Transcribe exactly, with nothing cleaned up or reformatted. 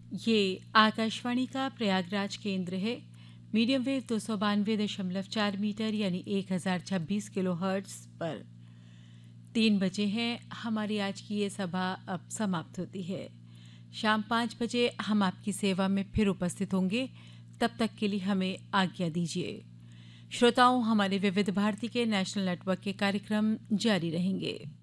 ये आकाशवाणी का प्रयागराज केंद्र है। मीडियम वेव दो सौ बानवे दशमलव चार मीटर यानी एक हजार छब्बीस किलो हर्ट्ज पर तीन बजे हैं। हमारी आज की ये सभा अब समाप्त होती है। शाम पाँच बजे हम आपकी सेवा में फिर उपस्थित होंगे। तब तक के लिए हमें आज्ञा दीजिए। श्रोताओं, हमारे विविध भारती के नेशनल नेटवर्क के कार्यक्रम जारी रहेंगे।